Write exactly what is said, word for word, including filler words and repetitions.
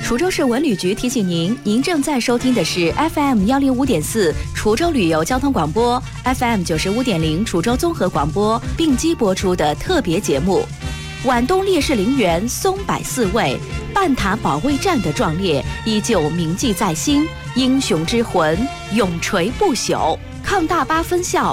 滁州市文旅局提醒您，您正在收听的是 F M 幺零五点四滁州旅游交通广播 ，F M 九十五点零滁州综合广播并机播出的特别节目。皖东烈士陵园松柏四位，半塔保卫战的壮烈依旧铭记在心，英雄之魂永垂不朽。抗大巴分校